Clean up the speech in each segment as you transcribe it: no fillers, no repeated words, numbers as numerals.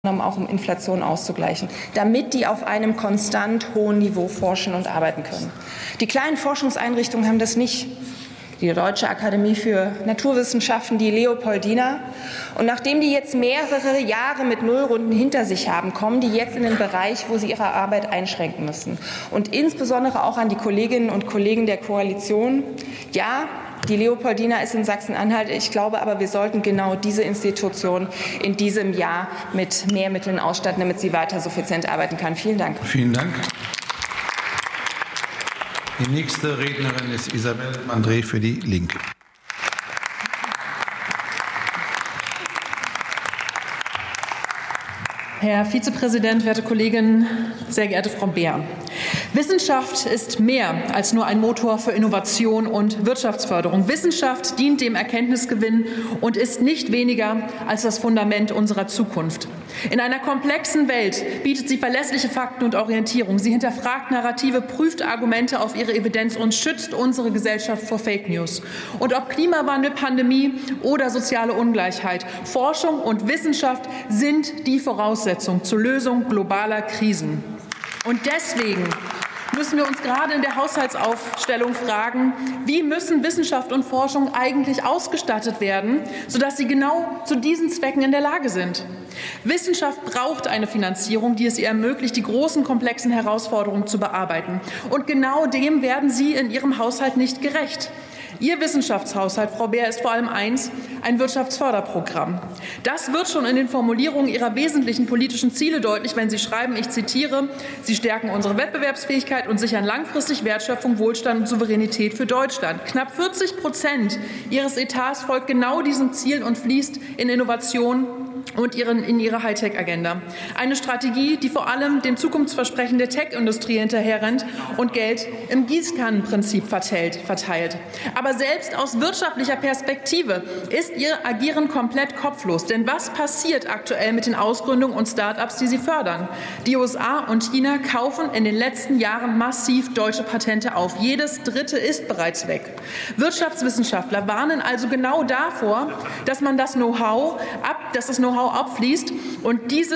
auch um Inflation auszugleichen, damit die auf einem konstant hohen Niveau forschen und arbeiten können. Die kleinen Forschungseinrichtungen haben das nicht. Die Deutsche Akademie für Naturwissenschaften, die Leopoldina. Und nachdem die jetzt mehrere Jahre mit Nullrunden hinter sich haben, kommen die jetzt in den Bereich, wo sie ihre Arbeit einschränken müssen. Und insbesondere auch an die Kolleginnen und Kollegen der Koalition. Ja, die Leopoldina ist in Sachsen-Anhalt. Ich glaube aber, wir sollten genau diese Institution in diesem Jahr mit mehr Mitteln ausstatten, damit sie weiter suffizient arbeiten kann. Vielen Dank. Vielen Dank. Die nächste Rednerin ist Isabel Mandré für die Linke. Herr Vizepräsident, werte Kolleginnen, sehr geehrte Frau Beer. Wissenschaft ist mehr als nur ein Motor für Innovation und Wirtschaftsförderung. Wissenschaft dient dem Erkenntnisgewinn und ist nicht weniger als das Fundament unserer Zukunft. In einer komplexen Welt bietet sie verlässliche Fakten und Orientierung. Sie hinterfragt Narrative, prüft Argumente auf ihre Evidenz und schützt unsere Gesellschaft vor Fake News. Und ob Klimawandel, Pandemie oder soziale Ungleichheit, Forschung und Wissenschaft sind die Voraussetzung zur Lösung globaler Krisen. Und deswegen müssen wir uns gerade in der Haushaltsaufstellung fragen, wie müssen Wissenschaft und Forschung eigentlich ausgestattet werden, sodass sie genau zu diesen Zwecken in der Lage sind. Wissenschaft braucht eine Finanzierung, die es ihr ermöglicht, die großen, komplexen Herausforderungen zu bearbeiten. Und genau dem werden Sie in Ihrem Haushalt nicht gerecht. Ihr Wissenschaftshaushalt, Frau Beer, ist vor allem eins, ein Wirtschaftsförderprogramm. Das wird schon in den Formulierungen Ihrer wesentlichen politischen Ziele deutlich, wenn Sie schreiben, ich zitiere, Sie stärken unsere Wettbewerbsfähigkeit und sichern langfristig Wertschöpfung, Wohlstand und Souveränität für Deutschland. Knapp 40% Ihres Etats folgt genau diesem Ziel und fließt in Innovation und in ihre Hightech-Agenda. Eine Strategie, die vor allem den Zukunftsversprechen der Tech-Industrie hinterherrennt und Geld im Gießkannenprinzip verteilt. Aber selbst aus wirtschaftlicher Perspektive ist ihr Agieren komplett kopflos. Denn was passiert aktuell mit den Ausgründungen und Start-ups, die sie fördern? Die USA und China kaufen in den letzten Jahren massiv deutsche Patente auf. Jedes dritte ist bereits weg. Wirtschaftswissenschaftler warnen also genau davor, dass das Know-how abfließt und diese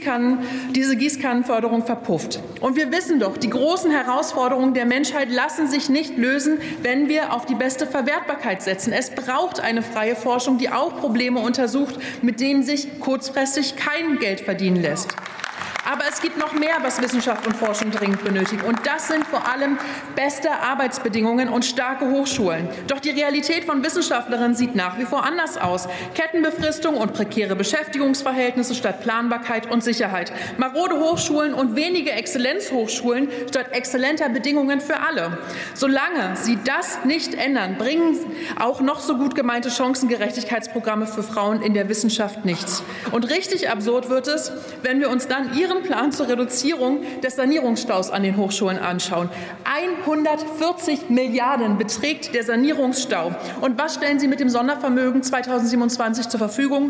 Gießkannenförderung verpufft. Und wir wissen doch, die großen Herausforderungen der Menschheit lassen sich nicht lösen, wenn wir auf die beste Verwertbarkeit setzen. Es braucht eine freie Forschung, die auch Probleme untersucht, mit denen sich kurzfristig kein Geld verdienen lässt. Aber es gibt noch mehr, was Wissenschaft und Forschung dringend benötigen. Und das sind vor allem beste Arbeitsbedingungen und starke Hochschulen. Doch die Realität von Wissenschaftlerinnen sieht nach wie vor anders aus. Kettenbefristung und prekäre Beschäftigungsverhältnisse statt Planbarkeit und Sicherheit. Marode Hochschulen und wenige Exzellenzhochschulen statt exzellenter Bedingungen für alle. Solange Sie das nicht ändern, bringen auch noch so gut gemeinte Chancengerechtigkeitsprogramme für Frauen in der Wissenschaft nichts. Und richtig absurd wird es, wenn wir uns dann Ihren Plan zur Reduzierung des Sanierungsstaus an den Hochschulen anschauen. 140 Milliarden beträgt der Sanierungsstau. Und was stellen Sie mit dem Sondervermögen 2027 zur Verfügung?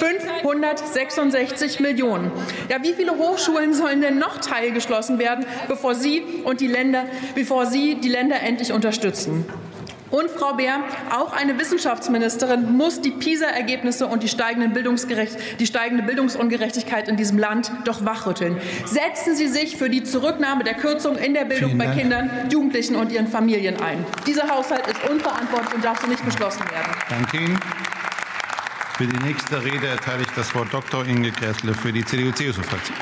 566 Millionen. Ja, wie viele Hochschulen sollen denn noch teilgeschlossen werden, bevor Sie die Länder endlich unterstützen? Und, Frau Beer, auch eine Wissenschaftsministerin muss die PISA-Ergebnisse und die steigende Bildungsungerechtigkeit in diesem Land doch wachrütteln. Setzen Sie sich für die Zurücknahme der Kürzungen in der Bildung bei Kindern, Jugendlichen und ihren Familien ein. Dieser Haushalt ist unverantwortlich und darf so nicht beschlossen werden. Danke Ihnen. Für die nächste Rede erteile ich das Wort Dr. Inge Gräßle für die CDU-CSU-Fraktion.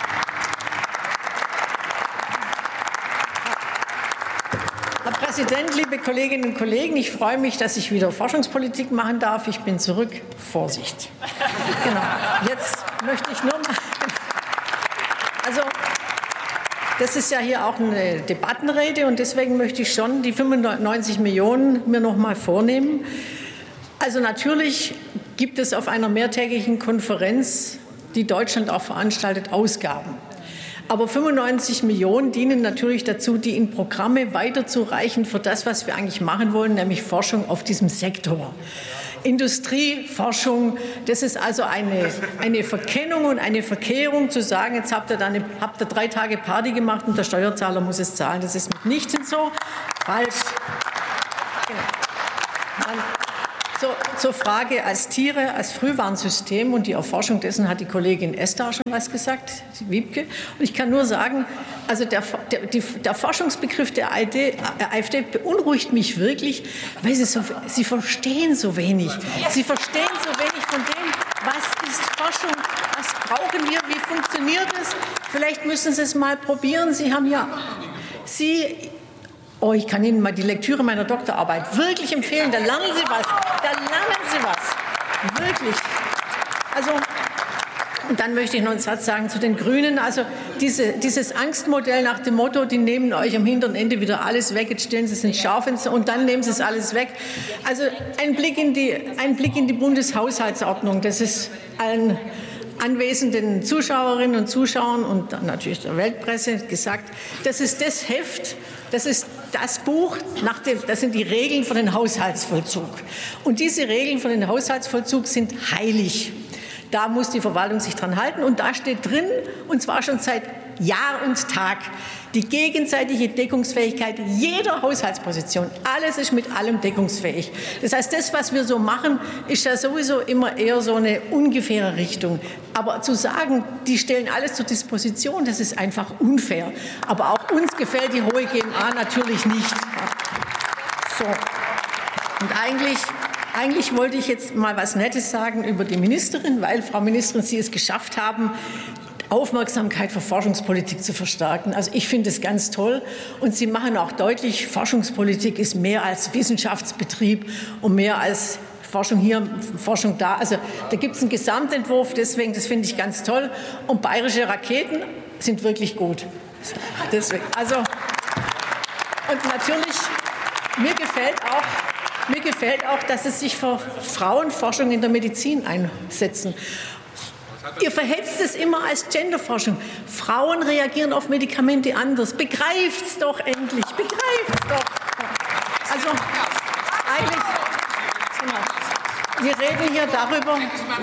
Herr Präsident, liebe Kolleginnen und Kollegen! Ich freue mich, dass ich wieder Forschungspolitik machen darf. Ich bin zurück. Vorsicht. Genau. Jetzt möchte ich nur mal. Also, das ist ja hier auch eine Debattenrede und deswegen möchte ich schon die 95 Millionen mir noch mal vornehmen. Also natürlich gibt es auf einer mehrtägigen Konferenz, die Deutschland auch veranstaltet, Ausgaben. Aber 95 Millionen dienen natürlich dazu, die in Programme weiterzureichen für das, was wir eigentlich machen wollen, nämlich Forschung auf diesem Sektor. Industrie, Forschung, das ist also eine Verkennung und eine Verkehrung, zu sagen, jetzt habt ihr 3 Tage Party gemacht und der Steuerzahler muss es zahlen. Das ist mitnichten so. Falsch. Genau. zur Frage als Tiere, als Frühwarnsystem und die Erforschung dessen hat die Kollegin Esther schon was gesagt, die Wiebke. Und ich kann nur sagen, also der Forschungsbegriff der AfD beunruhigt mich wirklich, weil sie verstehen so wenig. Sie verstehen so wenig von dem, was ist Forschung, was brauchen wir, wie funktioniert es. Vielleicht müssen Sie es mal probieren. Ich kann Ihnen mal die Lektüre meiner Doktorarbeit wirklich empfehlen. Da lernen Sie was. Wirklich. Also, und dann möchte ich noch einen Satz sagen zu den Grünen. Also dieses Angstmodell nach dem Motto, die nehmen euch am hinteren Ende wieder alles weg, jetzt stellen Sie es ins Schaufenster und dann nehmen Sie es alles weg. Also ein Blick in die Bundeshaushaltsordnung, das ist allen anwesenden Zuschauerinnen und Zuschauern und dann natürlich der Weltpresse gesagt, das ist das Heft, das ist das Buch, das sind die Regeln für den Haushaltsvollzug. Und diese Regeln für den Haushaltsvollzug sind heilig. Da muss die Verwaltung sich dran halten und da steht drin, und zwar schon seit Jahr und Tag, die gegenseitige Deckungsfähigkeit jeder Haushaltsposition. Alles ist mit allem deckungsfähig. Das heißt, das, was wir so machen, ist ja sowieso immer eher so eine ungefähre Richtung. Aber zu sagen, die stellen alles zur Disposition, das ist einfach unfair. Aber auch uns gefällt die hohe GMA natürlich nicht. So. Und eigentlich wollte ich jetzt mal was Nettes sagen über die Ministerin, weil, Frau Ministerin, Sie es geschafft haben, Aufmerksamkeit für Forschungspolitik zu verstärken. Also ich finde es ganz toll. Und Sie machen auch deutlich, Forschungspolitik ist mehr als Wissenschaftsbetrieb und mehr als Forschung hier, Forschung da. Also da gibt es einen Gesamtentwurf, deswegen, das finde ich ganz toll. Und bayerische Raketen sind wirklich gut. Deswegen, also, und natürlich, mir gefällt auch, dass Sie sich für Frauenforschung in der Medizin einsetzen. Ihr verhetzt es immer als Genderforschung. Frauen reagieren auf Medikamente anders. Begreift's doch endlich. Begreift's doch. Also eigentlich, genau. Wir reden hier darüber.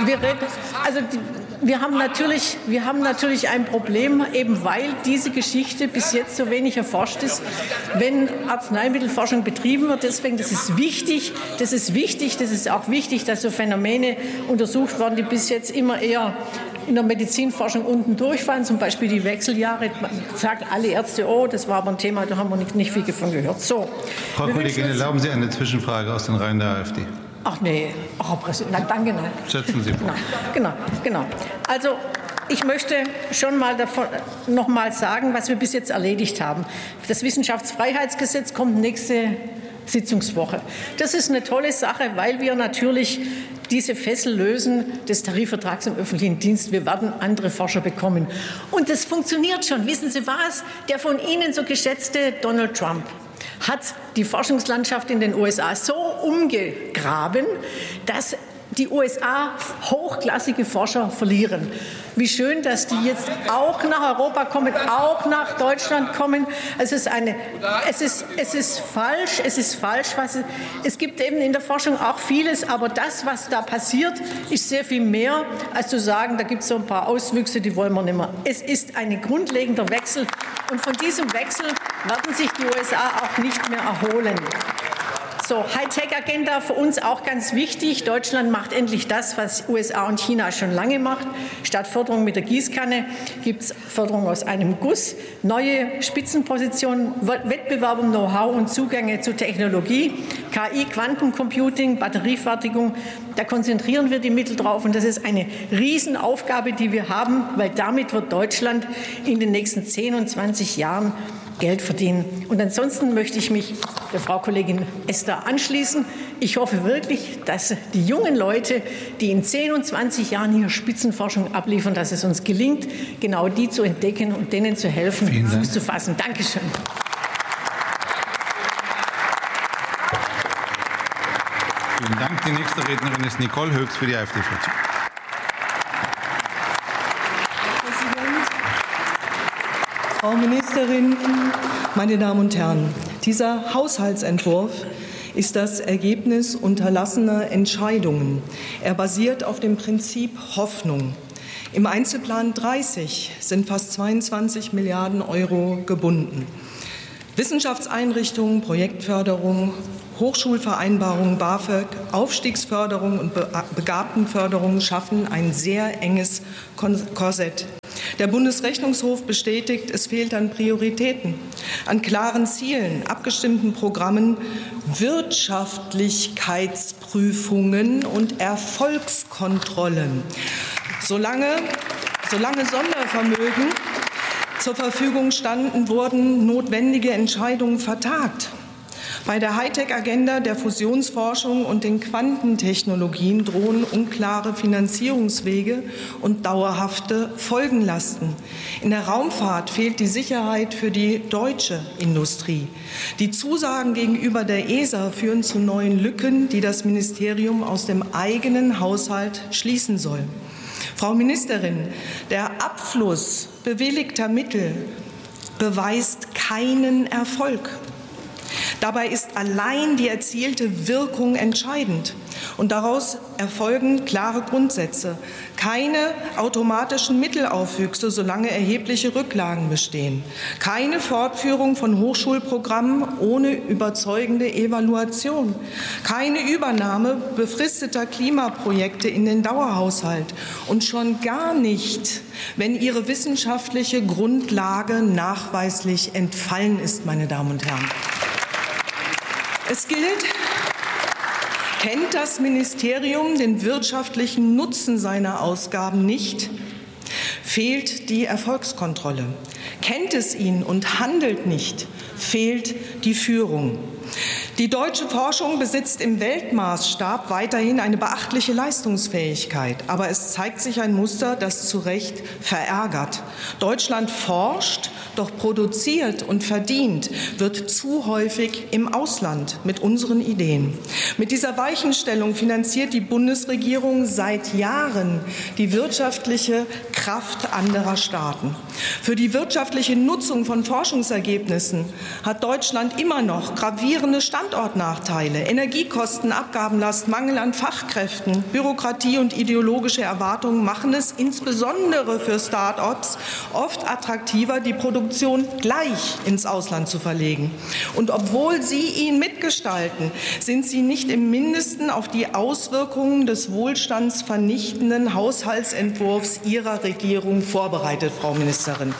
Wir haben natürlich ein Problem, eben weil diese Geschichte bis jetzt so wenig erforscht ist, wenn Arzneimittelforschung betrieben wird. Deswegen, das ist wichtig. Das ist auch wichtig, dass so Phänomene untersucht werden, die bis jetzt immer eher in der Medizinforschung unten durchfallen, zum Beispiel die Wechseljahre. Sagen alle Ärzte, oh, das war aber ein Thema, da haben wir nicht viel davon gehört. So. Frau Kollegin, erlauben Sie eine Zwischenfrage aus den Reihen der AfD? Ach nee, Herr Präsident, nein, danke, nein. Setzen Sie vor. Genau. Also ich möchte schon mal noch mal sagen, was wir bis jetzt erledigt haben. Das Wissenschaftsfreiheitsgesetz kommt nächste Sitzungswoche. Das ist eine tolle Sache, weil wir natürlich diese Fessel lösen des Tarifvertrags im öffentlichen Dienst. Wir werden andere Forscher bekommen. Und das funktioniert schon. Wissen Sie was? Der von Ihnen so geschätzte Donald Trump hat die Forschungslandschaft in den USA so umgegraben, dass die USA hochklassige Forscher verlieren. Wie schön, dass die jetzt auch nach Europa kommen, auch nach Deutschland kommen. Es ist falsch. Es gibt eben in der Forschung auch vieles, aber das, was da passiert, ist sehr viel mehr, als zu sagen, da gibt es so ein paar Auswüchse, die wollen wir nicht mehr. Es ist ein grundlegender Wechsel und von diesem Wechsel werden sich die USA auch nicht mehr erholen. So, Hightech-Agenda für uns auch ganz wichtig. Deutschland macht endlich das, was USA und China schon lange macht. Statt Förderung mit der Gießkanne gibt es Förderung aus einem Guss. Neue Spitzenpositionen, Wettbewerb um Know-how und Zugänge zu Technologie, KI, Quantencomputing, Batteriefertigung. Da konzentrieren wir die Mittel drauf. Und das ist eine Riesenaufgabe, die wir haben, weil damit wird Deutschland in den nächsten 10 und 20 Jahren Geld verdienen. Und ansonsten möchte ich mich der Frau Kollegin Esther anschließen. Ich hoffe wirklich, dass die jungen Leute, die in 10 und 20 Jahren hier Spitzenforschung abliefern, dass es uns gelingt, genau die zu entdecken und denen zu helfen, Fuß zu fassen. Dankeschön. Vielen Dank. Die nächste Rednerin ist Nicole Höchst für die AfD-Fraktion. Frau Ministerin, meine Damen und Herren! Dieser Haushaltsentwurf ist das Ergebnis unterlassener Entscheidungen. Er basiert auf dem Prinzip Hoffnung. Im Einzelplan 30 sind fast 22 Milliarden € gebunden. Wissenschaftseinrichtungen, Projektförderung, Hochschulvereinbarung, BAföG, Aufstiegsförderung und Begabtenförderung schaffen ein sehr enges Korsett. Der Bundesrechnungshof bestätigt, es fehlt an Prioritäten, an klaren Zielen, abgestimmten Programmen, Wirtschaftlichkeitsprüfungen und Erfolgskontrollen. Solange Sondervermögen zur Verfügung standen, wurden notwendige Entscheidungen vertagt. Bei der Hightech-Agenda der Fusionsforschung und den Quantentechnologien drohen unklare Finanzierungswege und dauerhafte Folgenlasten. In der Raumfahrt fehlt die Sicherheit für die deutsche Industrie. Die Zusagen gegenüber der ESA führen zu neuen Lücken, die das Ministerium aus dem eigenen Haushalt schließen soll. Frau Ministerin, der Abfluss bewilligter Mittel beweist keinen Erfolg. Dabei ist allein die erzielte Wirkung entscheidend. Und daraus erfolgen klare Grundsätze. Keine automatischen Mittelaufwüchse, solange erhebliche Rücklagen bestehen. Keine Fortführung von Hochschulprogrammen ohne überzeugende Evaluation. Keine Übernahme befristeter Klimaprojekte in den Dauerhaushalt. Und schon gar nicht, wenn ihre wissenschaftliche Grundlage nachweislich entfallen ist, meine Damen und Herren. Es gilt, kennt das Ministerium den wirtschaftlichen Nutzen seiner Ausgaben nicht, fehlt die Erfolgskontrolle. Kennt es ihn und handelt nicht, fehlt die Führung. Die deutsche Forschung besitzt im Weltmaßstab weiterhin eine beachtliche Leistungsfähigkeit. Aber es zeigt sich ein Muster, das zu Recht verärgert. Deutschland forscht, doch produziert und verdient wird zu häufig im Ausland mit unseren Ideen. Mit dieser Weichenstellung finanziert die Bundesregierung seit Jahren die wirtschaftliche Kraft anderer Staaten. Für die wirtschaftliche Nutzung von Forschungsergebnissen hat Deutschland immer noch gravierende Standortnachteile, Energiekosten, Abgabenlast, Mangel an Fachkräften, Bürokratie und ideologische Erwartungen machen es insbesondere für Start-ups oft attraktiver, die Produktion gleich ins Ausland zu verlegen. Und obwohl sie ihn mitgestalten, sind sie nicht im Mindesten auf die Auswirkungen des wohlstandsvernichtenden Haushaltsentwurfs Ihrer Regierung vorbereitet, Frau Ministerin.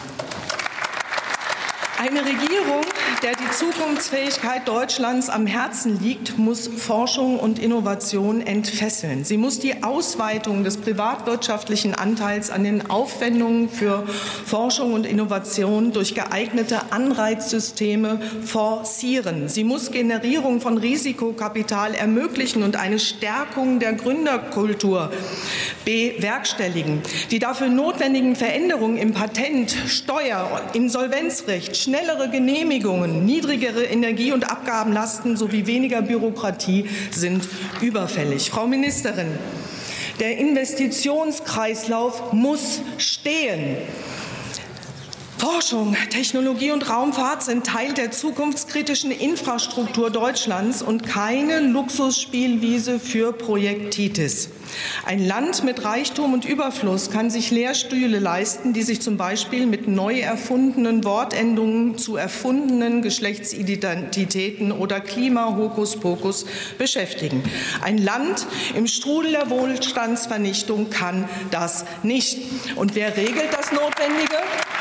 Eine Regierung, der die Zukunftsfähigkeit Deutschlands am Herzen liegt, muss Forschung und Innovation entfesseln. Sie muss die Ausweitung des privatwirtschaftlichen Anteils an den Aufwendungen für Forschung und Innovation durch geeignete Anreizsysteme forcieren. Sie muss Generierung von Risikokapital ermöglichen und eine Stärkung der Gründerkultur bewerkstelligen. Die dafür notwendigen Veränderungen im Patent-, Steuer- und Insolvenzrecht, schnellere Genehmigungen, niedrigere Energie- und Abgabenlasten sowie weniger Bürokratie sind überfällig. Frau Ministerin, der Investitionskreislauf muss stehen. Forschung, Technologie und Raumfahrt sind Teil der zukunftskritischen Infrastruktur Deutschlands und keine Luxusspielwiese für Projektitis. Ein Land mit Reichtum und Überfluss kann sich Lehrstühle leisten, die sich zum Beispiel mit neu erfundenen Wortendungen zu erfundenen Geschlechtsidentitäten oder Klima-Hokuspokus beschäftigen. Ein Land im Strudel der Wohlstandsvernichtung kann das nicht. Und wer regelt das Notwendige?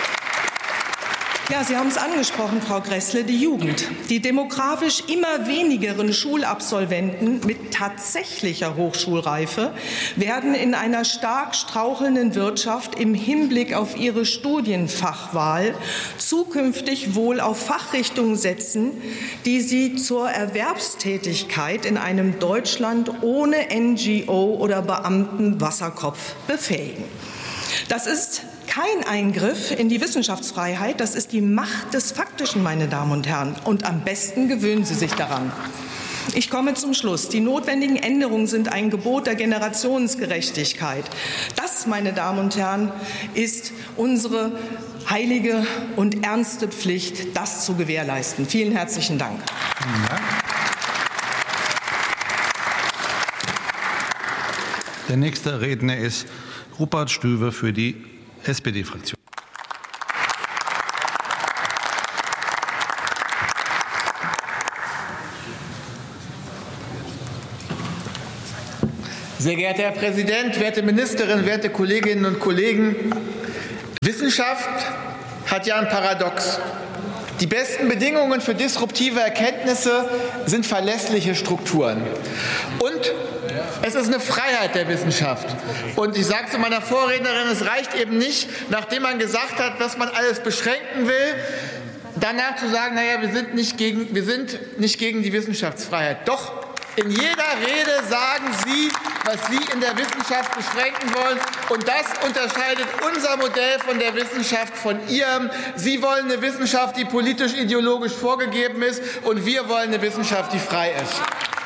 Ja, Sie haben es angesprochen, Frau Gräßle, die Jugend. Die demografisch immer wenigeren Schulabsolventen mit tatsächlicher Hochschulreife werden in einer stark strauchelnden Wirtschaft im Hinblick auf ihre Studienfachwahl zukünftig wohl auf Fachrichtungen setzen, die sie zur Erwerbstätigkeit in einem Deutschland ohne NGO oder Beamtenwasserkopf befähigen. Das ist kein Eingriff in die Wissenschaftsfreiheit, das ist die Macht des Faktischen, meine Damen und Herren. Und am besten gewöhnen Sie sich daran. Ich komme zum Schluss. Die notwendigen Änderungen sind ein Gebot der Generationsgerechtigkeit. Das, meine Damen und Herren, ist unsere heilige und ernste Pflicht, das zu gewährleisten. Vielen herzlichen Dank. Vielen Dank. Der nächste Redner ist Rupert Stüwe für die SPD-Fraktion. Sehr geehrter Herr Präsident, werte Ministerin, werte Kolleginnen und Kollegen! Wissenschaft hat ja ein Paradox. Die besten Bedingungen für disruptive Erkenntnisse sind verlässliche Strukturen. Und es ist eine Freiheit der Wissenschaft. Und ich sage zu meiner Vorrednerin, es reicht eben nicht, nachdem man gesagt hat, was man alles beschränken will, danach zu sagen, naja, wir sind nicht gegen die Wissenschaftsfreiheit. Doch in jeder Rede sagen Sie, was Sie in der Wissenschaft beschränken wollen. Und das unterscheidet unser Modell von der Wissenschaft von Ihrem. Sie wollen eine Wissenschaft, die politisch-ideologisch vorgegeben ist, und wir wollen eine Wissenschaft, die frei ist.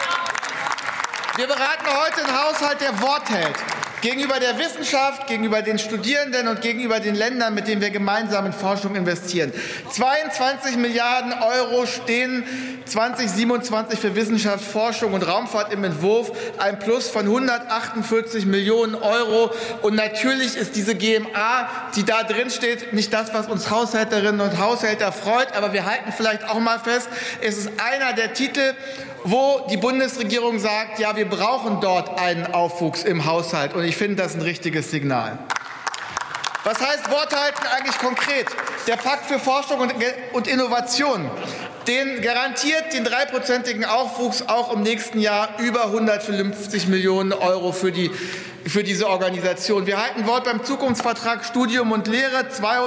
Wir beraten heute einen Haushalt, der Wort hält. Gegenüber der Wissenschaft, gegenüber den Studierenden und gegenüber den Ländern, mit denen wir gemeinsam in Forschung investieren. 22 Milliarden € stehen 2027 für Wissenschaft, Forschung und Raumfahrt im Entwurf, ein Plus von 148 Millionen €. Und natürlich ist diese GMA, die da drin steht, nicht das, was uns Haushälterinnen und Haushälter freut. Aber wir halten vielleicht auch mal fest, es ist einer der Titel, wo die Bundesregierung sagt, ja, wir brauchen dort einen Aufwuchs im Haushalt. Und ich finde das ein richtiges Signal. Was heißt Wort halten eigentlich konkret? Der Pakt für Forschung und Innovation, den garantiert den 3-prozentigen Aufwuchs auch im nächsten Jahr über 150 Millionen € für diese Organisation. Wir halten Wort beim Zukunftsvertrag Studium und Lehre,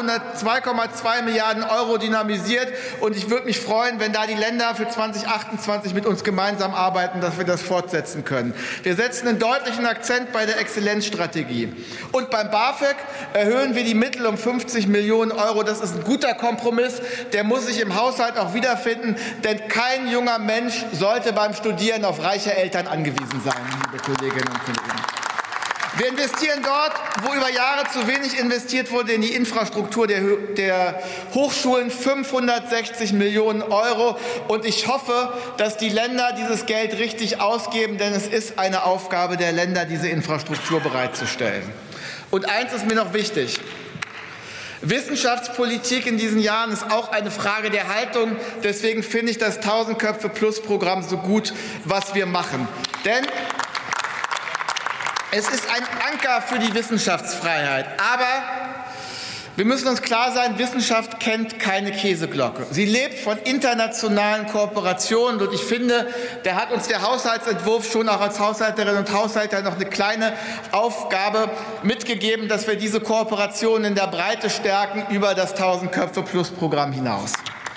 2,2 Milliarden € dynamisiert. Und ich würde mich freuen, wenn da die Länder für 2028 mit uns gemeinsam arbeiten, dass wir das fortsetzen können. Wir setzen einen deutlichen Akzent bei der Exzellenzstrategie. Und beim BAföG erhöhen wir die Mittel um 50 Millionen €. Das ist ein guter Kompromiss. Der muss sich im Haushalt auch wiederfinden. Denn kein junger Mensch sollte beim Studieren auf reiche Eltern angewiesen sein, liebe Kolleginnen und Kollegen. Wir investieren dort, wo über Jahre zu wenig investiert wurde, in die Infrastruktur der Hochschulen, 560 Millionen €. Und ich hoffe, dass die Länder dieses Geld richtig ausgeben, denn es ist eine Aufgabe der Länder, diese Infrastruktur bereitzustellen. Und eins ist mir noch wichtig. Wissenschaftspolitik in diesen Jahren ist auch eine Frage der Haltung. Deswegen finde ich das 1000-Köpfe-Plus-Programm so gut, was wir machen. Denn es ist ein Anker für die Wissenschaftsfreiheit. Aber wir müssen uns klar sein, Wissenschaft kennt keine Käseglocke. Sie lebt von internationalen Kooperationen. Und ich finde, da hat uns der Haushaltsentwurf schon auch als Haushälterinnen und Haushälter noch eine kleine Aufgabe mitgegeben, dass wir diese Kooperationen in der Breite stärken über das 1000-Köpfe-Plus-Programm hinaus.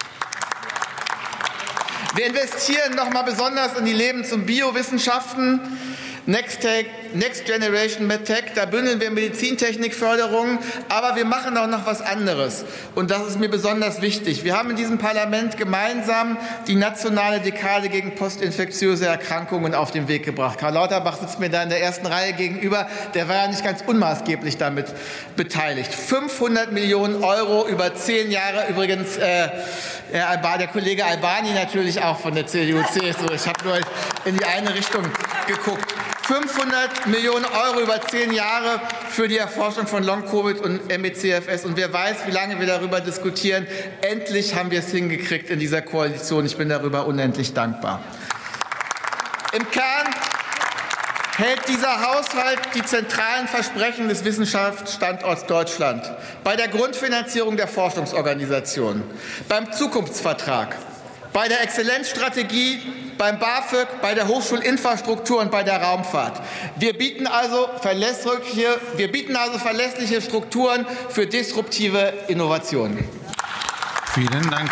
Wir investieren noch mal besonders in die Lebens- und Biowissenschaften. Next Generation MedTech, da bündeln wir Medizintechnikförderung, aber wir machen auch noch was anderes. Und das ist mir besonders wichtig. Wir haben in diesem Parlament gemeinsam die nationale Dekade gegen postinfektiöse Erkrankungen auf den Weg gebracht. Karl Lauterbach sitzt mir da in der ersten Reihe gegenüber. Der war ja nicht ganz unmaßgeblich damit beteiligt. 500 Millionen € über 10 Jahre. Übrigens, der Kollege Albani natürlich auch von der CDU-CSU. Ich habe nur in die eine Richtung geguckt. 500 Millionen € über 10 Jahre für die Erforschung von Long-Covid und ME/CFS. Und wer weiß, wie lange wir darüber diskutieren. Endlich haben wir es hingekriegt in dieser Koalition. Ich bin darüber unendlich dankbar. Im Kern hält dieser Haushalt die zentralen Versprechen des Wissenschaftsstandorts Deutschland bei der Grundfinanzierung der Forschungsorganisationen, beim Zukunftsvertrag, bei der Exzellenzstrategie, beim BAföG, bei der Hochschulinfrastruktur und bei der Raumfahrt. Wir bieten also verlässliche Strukturen für disruptive Innovationen. Vielen Dank.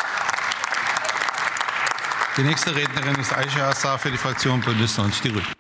Die nächste Rednerin ist Aisha Assar für die Fraktion Bündnis 90 Die Grünen.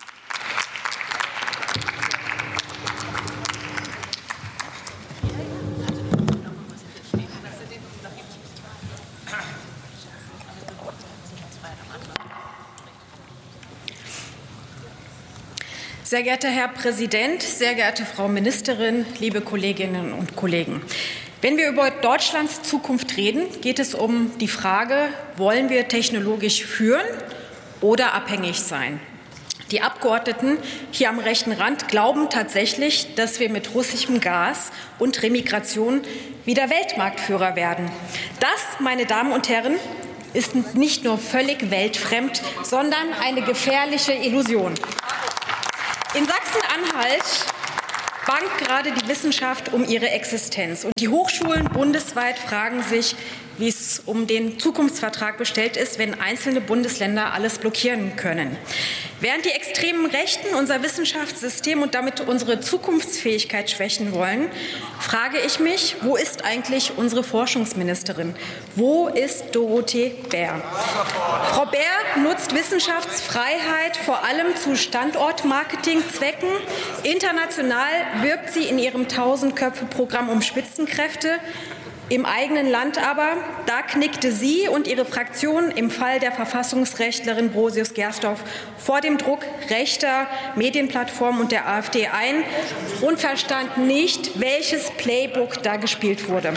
Sehr geehrter Herr Präsident, sehr geehrte Frau Ministerin, liebe Kolleginnen und Kollegen! Wenn wir über Deutschlands Zukunft reden, geht es um die Frage, wollen wir technologisch führen oder abhängig sein? Die Abgeordneten hier am rechten Rand glauben tatsächlich, dass wir mit russischem Gas und Remigration wieder Weltmarktführer werden. Das, meine Damen und Herren, ist nicht nur völlig weltfremd, sondern eine gefährliche Illusion. In Sachsen-Anhalt bangt gerade die Wissenschaft um ihre Existenz. Und die Hochschulen bundesweit fragen sich, wie es um den Zukunftsvertrag bestellt ist, wenn einzelne Bundesländer alles blockieren können. Während die extremen Rechten unser Wissenschaftssystem und damit unsere Zukunftsfähigkeit schwächen wollen, frage ich mich, wo ist eigentlich unsere Forschungsministerin? Wo ist Dorothee Bär? Frau Bär nutzt Wissenschaftsfreiheit vor allem zu Standortmarketingzwecken. International wirbt sie in ihrem 1000-Köpfe-Programm um Spitzenkräfte. Im eigenen Land aber, da knickte sie und ihre Fraktion im Fall der Verfassungsrechtlerin Brosius-Gersdorf vor dem Druck rechter Medienplattformen und der AfD ein und verstand nicht, welches Playbook da gespielt wurde.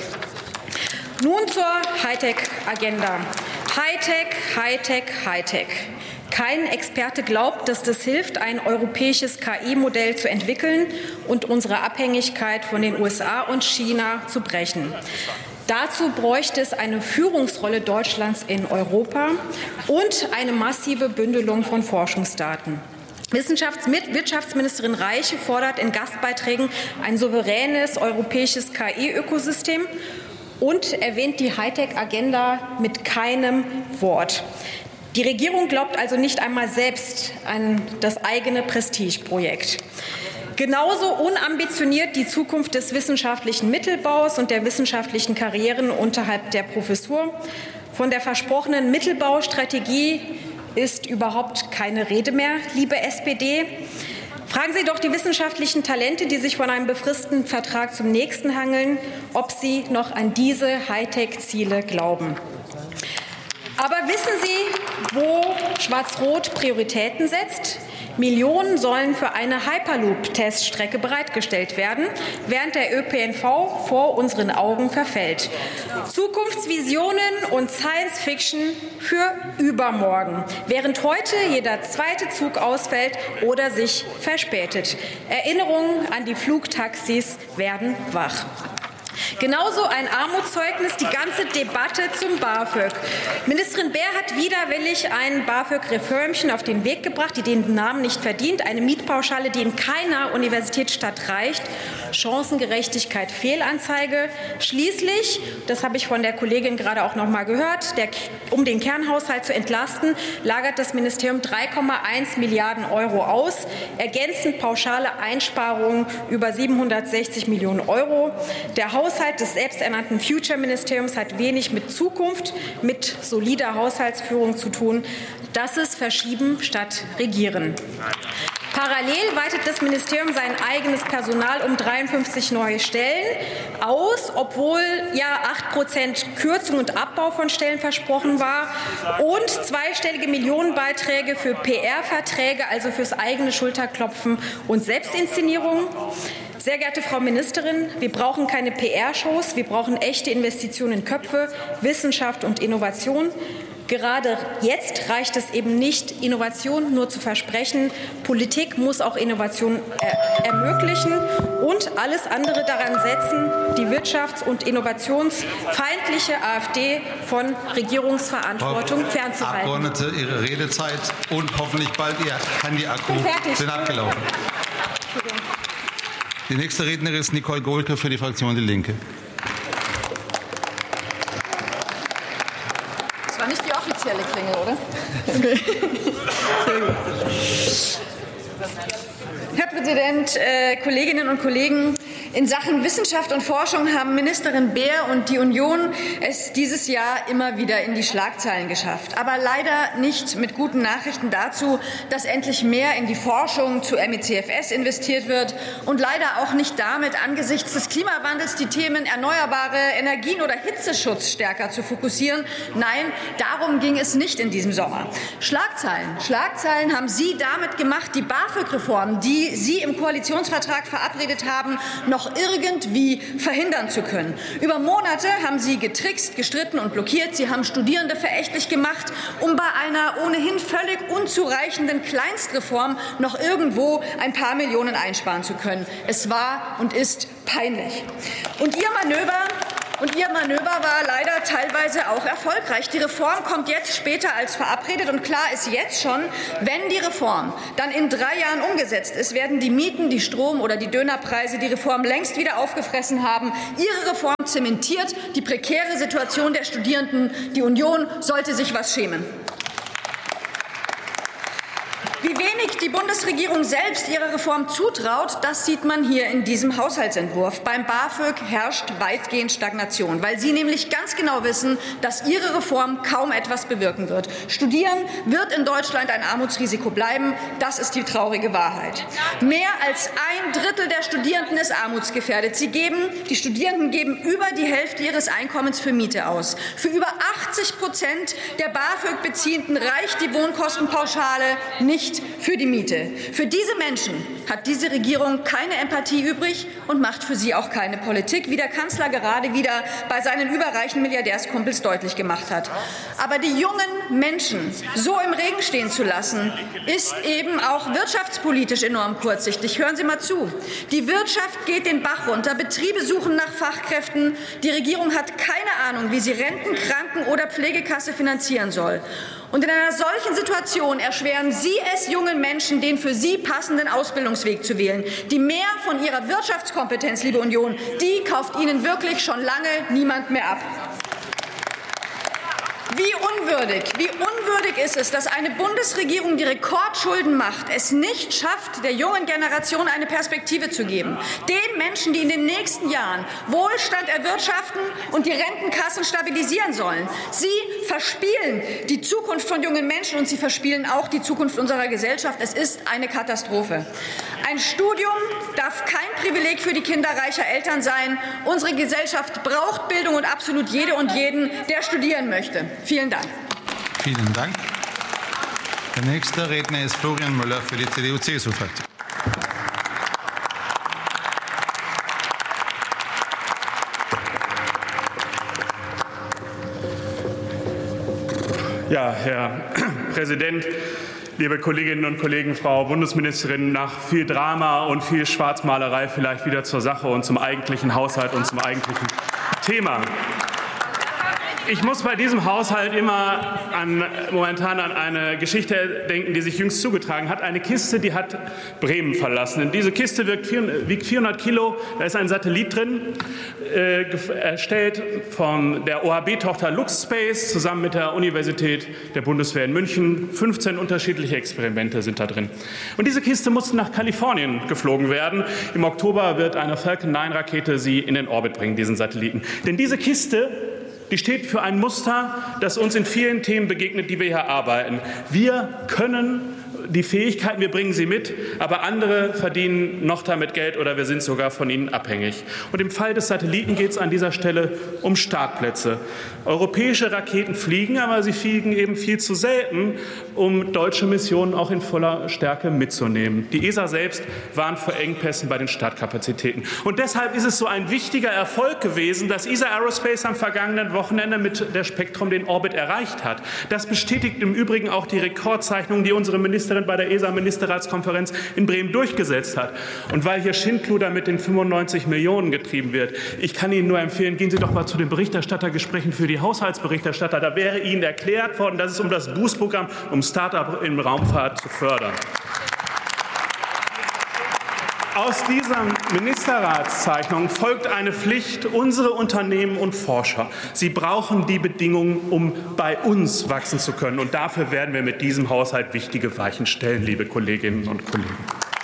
Nun zur Hightech-Agenda. Hightech, Hightech, Hightech. Kein Experte glaubt, dass das hilft, ein europäisches KI-Modell zu entwickeln und unsere Abhängigkeit von den USA und China zu brechen. Dazu bräuchte es eine Führungsrolle Deutschlands in Europa und eine massive Bündelung von Forschungsdaten. Wirtschaftsministerin Reiche fordert in Gastbeiträgen ein souveränes europäisches KI-Ökosystem und erwähnt die Hightech-Agenda mit keinem Wort. Die Regierung glaubt also nicht einmal selbst an das eigene Prestigeprojekt. Genauso unambitioniert die Zukunft des wissenschaftlichen Mittelbaus und der wissenschaftlichen Karrieren unterhalb der Professur. Von der versprochenen Mittelbaustrategie ist überhaupt keine Rede mehr, liebe SPD. Fragen Sie doch die wissenschaftlichen Talente, die sich von einem befristeten Vertrag zum nächsten hangeln, ob sie noch an diese Hightech-Ziele glauben. Aber wissen Sie, wo Schwarz-Rot Prioritäten setzt? Millionen sollen für eine Hyperloop-Teststrecke bereitgestellt werden, während der ÖPNV vor unseren Augen verfällt. Zukunftsvisionen und Science-Fiction für übermorgen, während heute jeder zweite Zug ausfällt oder sich verspätet. Erinnerungen an die Flugtaxis werden wach. Genauso ein Armutszeugnis die ganze Debatte zum BAföG. Ministerin Bär hat widerwillig ein BAföG-Reformchen auf den Weg gebracht, die den Namen nicht verdient. Eine Mietpauschale, die in keiner Universitätsstadt reicht. Chancengerechtigkeit, Fehlanzeige. Schließlich, das habe ich von der Kollegin gerade auch noch mal gehört, um den Kernhaushalt zu entlasten, lagert das Ministerium 3,1 Milliarden Euro aus. Ergänzend pauschale Einsparungen über 760 Millionen Euro. Der Haushalt des selbsternannten Future-Ministeriums hat wenig mit Zukunft, mit solider Haushaltsführung zu tun. Das ist Verschieben statt Regieren. Parallel weitet das Ministerium sein eigenes Personal um 53 neue Stellen aus, obwohl ja 8% Kürzung und Abbau von Stellen versprochen war und zweistellige Millionenbeiträge für PR-Verträge, also fürs eigene Schulterklopfen und Selbstinszenierung. Sehr geehrte Frau Ministerin, wir brauchen keine PR-Shows, wir brauchen echte Investitionen in Köpfe, Wissenschaft und Innovation. Gerade jetzt reicht es eben nicht, Innovation nur zu versprechen. Politik muss auch Innovation ermöglichen und alles andere daran setzen, die wirtschafts- und innovationsfeindliche AfD von Regierungsverantwortung fernzuhalten. Frau Abgeordnete, Ihre Redezeit und hoffentlich bald Ihr Handy-Akku sind abgelaufen. Die nächste Rednerin ist Nicole Gohlke für die Fraktion Die Linke. Das war nicht die offizielle Klingel, oder? Okay. Sehr gut. Herr Präsident, Kolleginnen und Kollegen! In Sachen Wissenschaft und Forschung haben Ministerin Bär und die Union es dieses Jahr immer wieder in die Schlagzeilen geschafft. Aber leider nicht mit guten Nachrichten dazu, dass endlich mehr in die Forschung zu MECFS investiert wird und leider auch nicht damit, angesichts des Klimawandels die Themen erneuerbare Energien oder Hitzeschutz stärker zu fokussieren. Nein, darum ging es nicht in diesem Sommer. Schlagzeilen haben Sie damit gemacht, die BAföG-Reform, die Sie im Koalitionsvertrag verabredet haben, noch irgendwie verhindern zu können. Über Monate haben Sie getrickst, gestritten und blockiert. Sie haben Studierende verächtlich gemacht, um bei einer ohnehin völlig unzureichenden Kleinstreform noch irgendwo ein paar Millionen einsparen zu können. Es war und ist peinlich. Und Ihr Manöver Und Ihr Manöver war leider teilweise auch erfolgreich. Die Reform kommt jetzt später als verabredet. Und klar ist jetzt schon, wenn die Reform dann in 3 Jahren umgesetzt ist, werden die Mieten, die Strom- oder die Dönerpreise die Reform längst wieder aufgefressen haben. Ihre Reform zementiert die prekäre Situation der Studierenden. Die Union sollte sich was schämen. Wie wenig die Bundesregierung selbst ihrer Reform zutraut, das sieht man hier in diesem Haushaltsentwurf. Beim BAföG herrscht weitgehend Stagnation, weil Sie nämlich ganz genau wissen, dass Ihre Reform kaum etwas bewirken wird. Studieren wird in Deutschland ein Armutsrisiko bleiben. Das ist die traurige Wahrheit. Mehr als 1/3 der Studierenden ist armutsgefährdet. Die Studierenden geben über die Hälfte ihres Einkommens für Miete aus. Für über 80% der BAföG-Beziehenden reicht die Wohnkostenpauschale nicht für die Miete. Für diese Menschen hat diese Regierung keine Empathie übrig und macht für sie auch keine Politik, wie der Kanzler gerade wieder bei seinen überreichen Milliardärskumpels deutlich gemacht hat. Aber die jungen Menschen so im Regen stehen zu lassen, ist eben auch wirtschaftspolitisch enorm kurzsichtig. Hören Sie mal zu. Die Wirtschaft geht den Bach runter, Betriebe suchen nach Fachkräften. Die Regierung hat keine Ahnung, wie sie Renten-, Kranken- oder Pflegekasse finanzieren soll. Und in einer solchen Situation erschweren Sie es jungen Menschen, den für sie passenden Ausbildungsweg zu wählen. Die mehr von ihrer Wirtschaftskompetenz, liebe Union, die kauft Ihnen wirklich schon lange niemand mehr ab. Wie unwürdig ist es, dass eine Bundesregierung, die Rekordschulden macht, es nicht schafft, der jungen Generation eine Perspektive zu geben. Den Menschen, die in den nächsten Jahren Wohlstand erwirtschaften und die Rentenkassen stabilisieren sollen. Sie verspielen die Zukunft von jungen Menschen und sie verspielen auch die Zukunft unserer Gesellschaft. Es ist eine Katastrophe. Ein Studium darf kein Privileg für die Kinder reicher Eltern sein. Unsere Gesellschaft braucht Bildung und absolut jede und jeden, der studieren möchte. Vielen Dank. Vielen Dank. Der nächste Redner ist Florian Müller für die CDU-CSU-Fraktion. Ja, Herr Präsident, liebe Kolleginnen und Kollegen, Frau Bundesministerin, nach viel Drama und viel Schwarzmalerei vielleicht wieder zur Sache und zum eigentlichen Haushalt und zum eigentlichen Thema. Ich muss bei diesem Haushalt immer momentan an eine Geschichte denken, die sich jüngst zugetragen hat. Eine Kiste, die hat Bremen verlassen. Diese Kiste wiegt 400 Kilo. Da ist ein Satellit drin, erstellt von der OHB-Tochter LuxSpace zusammen mit der Universität der Bundeswehr in München. 15 unterschiedliche Experimente sind da drin. Und diese Kiste musste nach Kalifornien geflogen werden. Im Oktober wird eine Falcon 9-Rakete sie in den Orbit bringen, diesen Satelliten. Denn diese Kiste, die steht für ein Muster, das uns in vielen Themen begegnet, die wir hier arbeiten. Wir können die Fähigkeiten, wir bringen sie mit, aber andere verdienen noch damit Geld oder wir sind sogar von ihnen abhängig. Und im Fall des Satelliten geht es an dieser Stelle um Startplätze. Europäische Raketen fliegen, aber sie fliegen eben viel zu selten, um deutsche Missionen auch in voller Stärke mitzunehmen. Die ESA selbst warnt vor Engpässen bei den Startkapazitäten. Und deshalb ist es so ein wichtiger Erfolg gewesen, dass ESA Aerospace am vergangenen Wochenende mit der Spektrum den Orbit erreicht hat. Das bestätigt im Übrigen auch die Rekordzeichnung, die unsere Ministerin bei der ESA-Ministerratskonferenz in Bremen durchgesetzt hat. Und weil hier Schindluder mit den 95 Millionen getrieben wird, ich kann Ihnen nur empfehlen, gehen Sie doch mal zu den Berichterstattergesprächen für die Haushaltsberichterstatter. Da wäre Ihnen erklärt worden, dass es um das Boost-Programm, um Start-up in Raumfahrt zu fördern. Aus dieser Ministerratszeichnung folgt eine Pflicht, unsere Unternehmen und Forscher. Sie brauchen die Bedingungen, um bei uns wachsen zu können. Und dafür werden wir mit diesem Haushalt wichtige Weichen stellen, liebe Kolleginnen und Kollegen.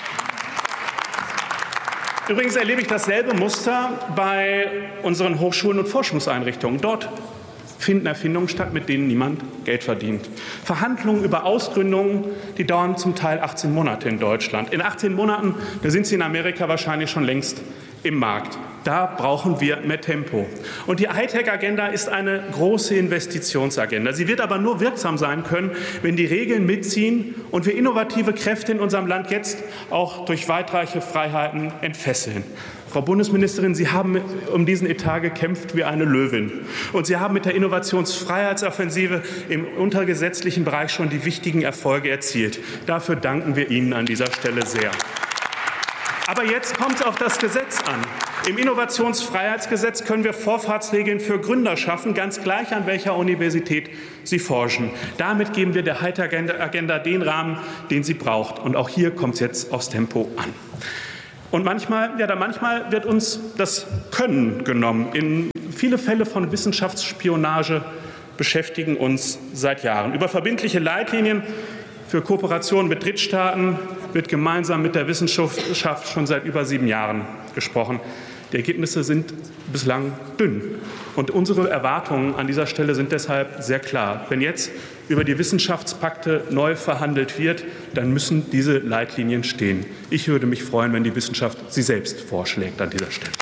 Übrigens erlebe ich dasselbe Muster bei unseren Hochschulen und Forschungseinrichtungen. Dort finden Erfindungen statt, mit denen niemand Geld verdient. Verhandlungen über Ausgründungen, die dauern zum Teil 18 Monate in Deutschland. In 18 Monaten, da sind sie in Amerika wahrscheinlich schon längst im Markt. Da brauchen wir mehr Tempo. Und die Hightech-Agenda ist eine große Investitionsagenda. Sie wird aber nur wirksam sein können, wenn die Regeln mitziehen und wir innovative Kräfte in unserem Land jetzt auch durch weitreiche Freiheiten entfesseln. Frau Bundesministerin, Sie haben um diesen Etat gekämpft wie eine Löwin. Und Sie haben mit der Innovationsfreiheitsoffensive im untergesetzlichen Bereich schon die wichtigen Erfolge erzielt. Dafür danken wir Ihnen an dieser Stelle sehr. Aber jetzt kommt es auf das Gesetz an. Im Innovationsfreiheitsgesetz können wir Vorfahrtsregeln für Gründer schaffen, ganz gleich an welcher Universität sie forschen. Damit geben wir der Hightech-Agenda den Rahmen, den sie braucht. Und auch hier kommt es jetzt aufs Tempo an. Und manchmal wird uns das Können genommen. Viele Fälle von Wissenschaftsspionage beschäftigen uns seit Jahren. Über verbindliche Leitlinien für Kooperationen mit Drittstaaten wird gemeinsam mit der Wissenschaft schon seit über 7 Jahren gesprochen. Die Ergebnisse sind bislang dünn. Und unsere Erwartungen an dieser Stelle sind deshalb sehr klar. Wenn jetzt über die Wissenschaftspakte neu verhandelt wird, dann müssen diese Leitlinien stehen. Ich würde mich freuen, wenn die Wissenschaft sie selbst vorschlägt an dieser Stelle.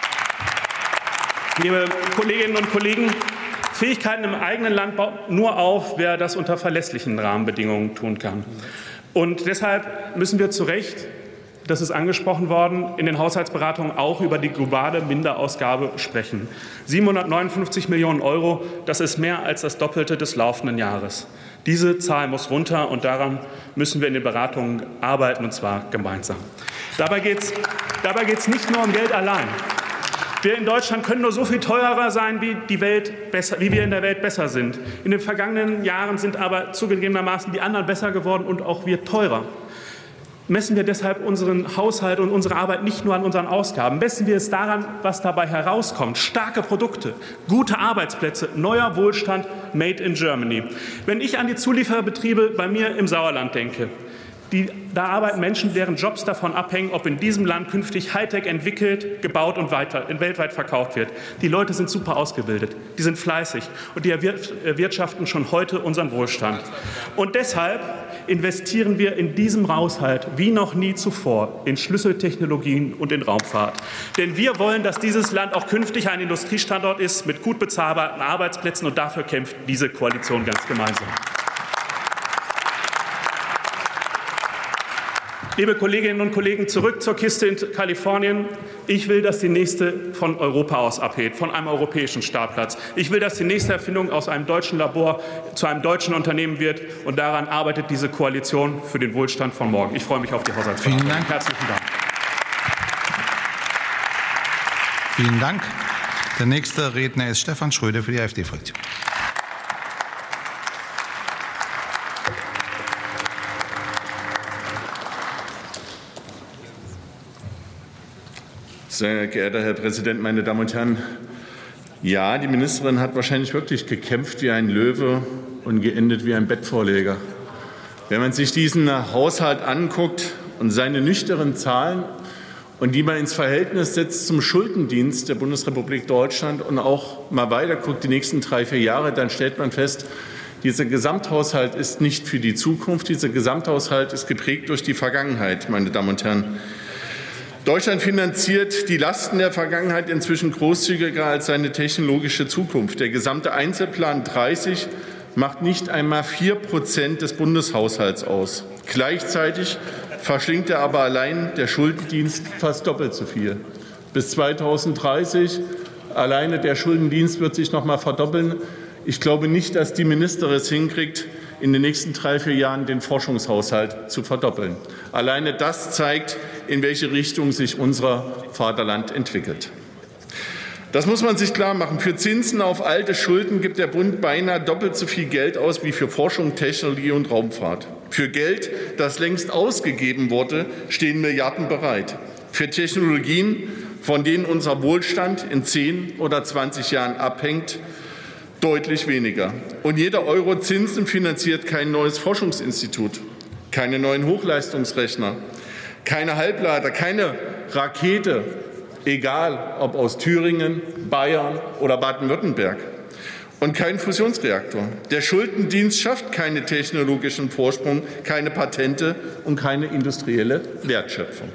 Liebe Kolleginnen und Kollegen, Fähigkeiten im eigenen Land baut nur auf, wer das unter verlässlichen Rahmenbedingungen tun kann. Und deshalb müssen wir zu Recht, das ist angesprochen worden, in den Haushaltsberatungen auch über die globale Minderausgabe sprechen. 759 Millionen €, das ist mehr als das Doppelte des laufenden Jahres. Diese Zahl muss runter, und daran müssen wir in den Beratungen arbeiten, und zwar gemeinsam. Dabei geht's nicht nur um Geld allein. Wir in Deutschland können nur so viel teurer sein, wie wir in der Welt besser sind. In den vergangenen Jahren sind aber zugegebenermaßen die anderen besser geworden und auch wir teurer. Messen wir deshalb unseren Haushalt und unsere Arbeit nicht nur an unseren Ausgaben, messen wir es daran, was dabei herauskommt. Starke Produkte, gute Arbeitsplätze, neuer Wohlstand, made in Germany. Wenn ich an die Zulieferbetriebe bei mir im Sauerland denke, da arbeiten Menschen, deren Jobs davon abhängen, ob in diesem Land künftig Hightech entwickelt, gebaut und weltweit verkauft wird. Die Leute sind super ausgebildet, die sind fleißig und die erwirtschaften schon heute unseren Wohlstand. Und deshalb investieren wir in diesem Haushalt wie noch nie zuvor in Schlüsseltechnologien und in Raumfahrt. Denn wir wollen, dass dieses Land auch künftig ein Industriestandort ist mit gut bezahlbaren Arbeitsplätzen, und dafür kämpft diese Koalition ganz gemeinsam. Liebe Kolleginnen und Kollegen, zurück zur Kiste in Kalifornien. Ich will, dass die nächste von Europa aus abhebt, von einem europäischen Startplatz. Ich will, dass die nächste Erfindung aus einem deutschen Labor zu einem deutschen Unternehmen wird. Und daran arbeitet diese Koalition für den Wohlstand von morgen. Ich freue mich auf die Haushaltsverhandlungen. Vielen Dank. Herzlichen Dank. Vielen Dank. Der nächste Redner ist Stefan Schröder für die AfD-Fraktion. Sehr geehrter Herr Präsident, meine Damen und Herren! Ja, die Ministerin hat wahrscheinlich wirklich gekämpft wie ein Löwe und geendet wie ein Bettvorleger. Wenn man sich diesen Haushalt anguckt und seine nüchternen Zahlen und die mal ins Verhältnis setzt zum Schuldendienst der Bundesrepublik Deutschland und auch mal weiter guckt, die nächsten 3-4 Jahre, dann stellt man fest, dieser Gesamthaushalt ist nicht für die Zukunft. Dieser Gesamthaushalt ist geprägt durch die Vergangenheit, meine Damen und Herren. Deutschland finanziert die Lasten der Vergangenheit inzwischen großzügiger als seine technologische Zukunft. Der gesamte Einzelplan 30 macht nicht einmal 4% des Bundeshaushalts aus. Gleichzeitig verschlingt er aber allein der Schuldendienst fast doppelt so viel. Bis 2030 alleine der Schuldendienst wird sich noch mal verdoppeln. Ich glaube nicht, dass die Ministerin es hinkriegt, in den nächsten 3-4 Jahren den Forschungshaushalt zu verdoppeln. Alleine das zeigt, in welche Richtung sich unser Vaterland entwickelt. Das muss man sich klar machen. Für Zinsen auf alte Schulden gibt der Bund beinahe doppelt so viel Geld aus wie für Forschung, Technologie und Raumfahrt. Für Geld, das längst ausgegeben wurde, stehen Milliarden bereit. Für Technologien, von denen unser Wohlstand in 10 oder 20 Jahren abhängt, deutlich weniger. Und jeder Euro Zinsen finanziert kein neues Forschungsinstitut, keine neuen Hochleistungsrechner, keine Halbleiter, keine Rakete, egal ob aus Thüringen, Bayern oder Baden-Württemberg, und kein Fusionsreaktor. Der Schuldendienst schafft keinen technologischen Vorsprung, keine Patente und keine industrielle Wertschöpfung.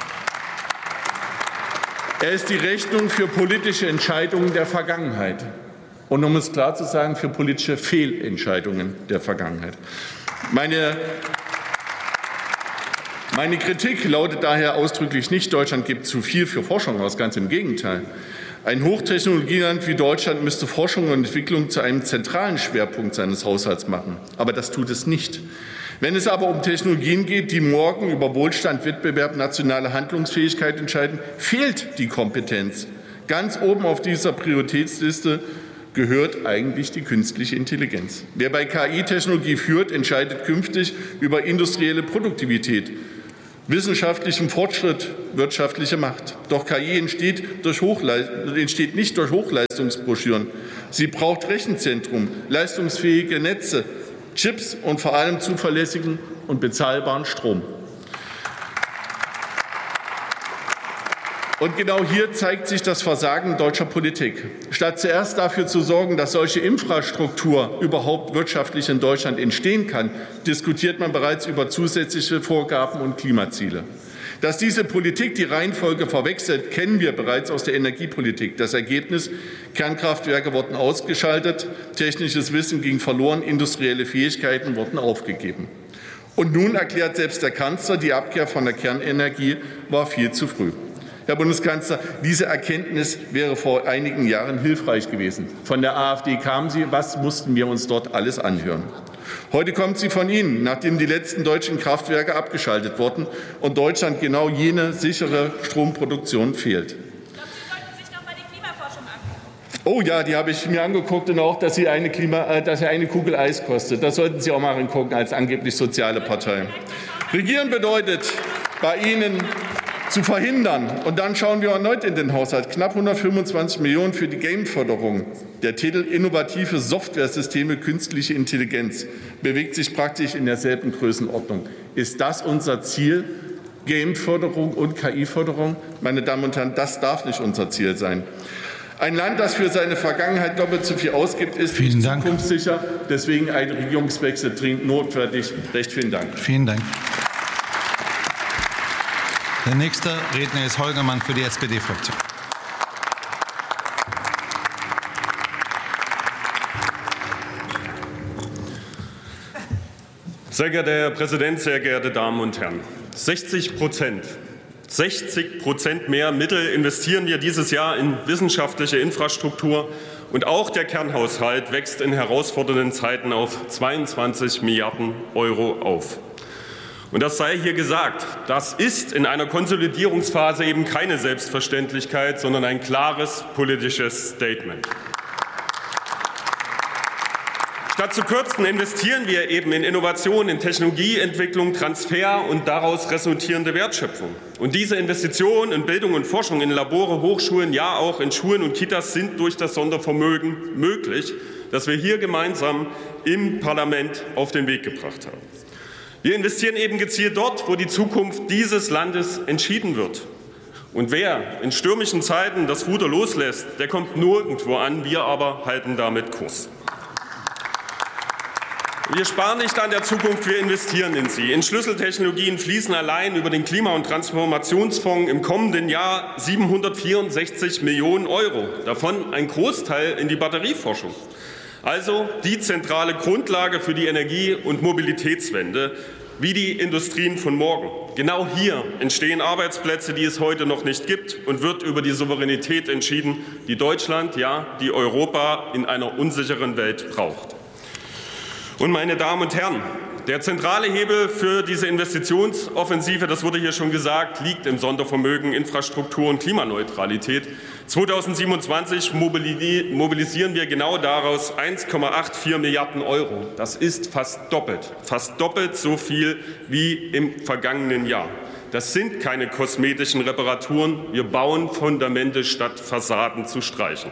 Er ist die Rechnung für politische Entscheidungen der Vergangenheit. Und um es klar zu sagen, für politische Fehlentscheidungen der Vergangenheit. Meine Kritik lautet daher ausdrücklich nicht, Deutschland gibt zu viel für Forschung aus, ganz im Gegenteil. Ein Hochtechnologieland wie Deutschland müsste Forschung und Entwicklung zu einem zentralen Schwerpunkt seines Haushalts machen. Aber das tut es nicht. Wenn es aber um Technologien geht, die morgen über Wohlstand, Wettbewerb, nationale Handlungsfähigkeit entscheiden, fehlt die Kompetenz. Ganz oben auf dieser Prioritätsliste gehört eigentlich die künstliche Intelligenz. Wer bei KI-Technologie führt, entscheidet künftig über industrielle Produktivität, wissenschaftlichen Fortschritt, wirtschaftliche Macht. Doch KI entsteht nicht durch Hochleistungsbroschüren. Sie braucht Rechenzentrum, leistungsfähige Netze, Chips und vor allem zuverlässigen und bezahlbaren Strom. Und genau hier zeigt sich das Versagen deutscher Politik. Statt zuerst dafür zu sorgen, dass solche Infrastruktur überhaupt wirtschaftlich in Deutschland entstehen kann, diskutiert man bereits über zusätzliche Vorgaben und Klimaziele. Dass diese Politik die Reihenfolge verwechselt, kennen wir bereits aus der Energiepolitik. Das Ergebnis: Kernkraftwerke wurden ausgeschaltet, technisches Wissen ging verloren, industrielle Fähigkeiten wurden aufgegeben. Und nun erklärt selbst der Kanzler, die Abkehr von der Kernenergie war viel zu früh. Herr Bundeskanzler, diese Erkenntnis wäre vor einigen Jahren hilfreich gewesen. Von der AfD kam sie. Was mussten wir uns dort alles anhören? Heute kommt sie von Ihnen, nachdem die letzten deutschen Kraftwerke abgeschaltet wurden und Deutschland genau jene sichere Stromproduktion fehlt. Oh ja, die habe ich mir angeguckt, und auch, dass sie eine Kugel Eis kostet. Das sollten Sie auch mal angucken als angeblich soziale Partei. Regieren bedeutet bei Ihnen zu verhindern. Und dann schauen wir erneut in den Haushalt. Knapp 125 Millionen für die Game-Förderung. Der Titel Innovative Softwaresysteme künstliche Intelligenz bewegt sich praktisch in derselben Größenordnung. Ist das unser Ziel? Game-Förderung und KI-Förderung? Meine Damen und Herren, das darf nicht unser Ziel sein. Ein Land, das für seine Vergangenheit doppelt so viel ausgibt, ist nicht zukunftssicher. Deswegen ein Regierungswechsel dringend notwendig. Recht vielen Dank. Vielen Dank. Der nächste Redner ist Holger Mann für die SPD-Fraktion. Sehr geehrter Herr Präsident, sehr geehrte Damen und Herren! 60% mehr Mittel investieren wir dieses Jahr in wissenschaftliche Infrastruktur. Und auch der Kernhaushalt wächst in herausfordernden Zeiten auf 22 Milliarden € auf. Und das sei hier gesagt, das ist in einer Konsolidierungsphase eben keine Selbstverständlichkeit, sondern ein klares politisches Statement. Statt zu kürzen, investieren wir eben in Innovation, in Technologieentwicklung, Transfer und daraus resultierende Wertschöpfung. Und diese Investitionen in Bildung und Forschung, in Labore, Hochschulen, ja auch in Schulen und Kitas sind durch das Sondervermögen möglich, das wir hier gemeinsam im Parlament auf den Weg gebracht haben. Wir investieren eben gezielt dort, wo die Zukunft dieses Landes entschieden wird. Und wer in stürmischen Zeiten das Ruder loslässt, der kommt nirgendwo an. Wir aber halten damit Kurs. Wir sparen nicht an der Zukunft, wir investieren in sie. In Schlüsseltechnologien fließen allein über den Klima- und Transformationsfonds im kommenden Jahr 764 Millionen €, davon ein Großteil in die Batterieforschung. Also die zentrale Grundlage für die Energie- und Mobilitätswende, wie die Industrien von morgen. Genau hier entstehen Arbeitsplätze, die es heute noch nicht gibt, und wird über die Souveränität entschieden, die Deutschland, ja, die Europa in einer unsicheren Welt braucht. Und meine Damen und Herren, der zentrale Hebel für diese Investitionsoffensive, das wurde hier schon gesagt, liegt im Sondervermögen Infrastruktur und Klimaneutralität. 2027 mobilisieren wir genau daraus 1,84 Milliarden €. Das ist fast doppelt so viel wie im vergangenen Jahr. Das sind keine kosmetischen Reparaturen. Wir bauen Fundamente, statt Fassaden zu streichen.